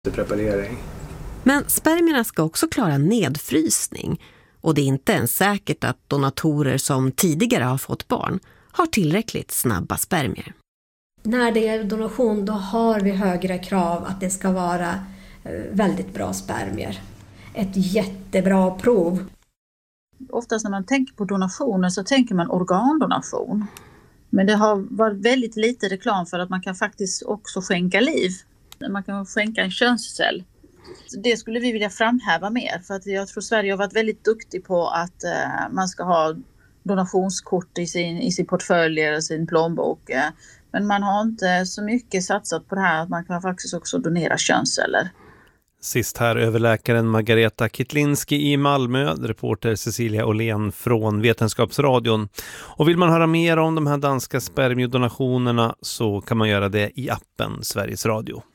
preparering. Men spermierna ska också klara nedfrysning. Och det är inte ens säkert att donatorer som tidigare har fått barn har tillräckligt snabba spermier. När det är donation då har vi högre krav att det ska vara väldigt bra spermier. Ett jättebra prov. Oftast när man tänker på donationer så tänker man organdonation. Men det har varit väldigt lite reklam för att man kan faktiskt också skänka liv. Man kan skänka en könscell. Det skulle vi vilja framhäva mer, för att jag tror Sverige har varit väldigt duktig på att man ska ha donationskort i sin portfölj eller sin plånbok. Men man har inte så mycket satsat på det här att man kan faktiskt också donera könsceller. Sist här överläkaren Margareta Kittlinski i Malmö, reporter Cecilia Åhlén från Vetenskapsradion. Och vill man höra mer om de här danska spermiodonationerna så kan man göra det i appen Sveriges Radio.